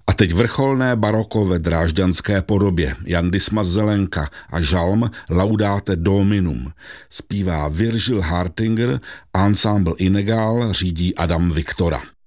A teď vrcholné baroko ve drážďanské podobě. Jan Dismas Zelenka a žalm Laudate Dominum. Zpívá Virgil Hartinger, ansámbl Inegal řídí Adam Viktora.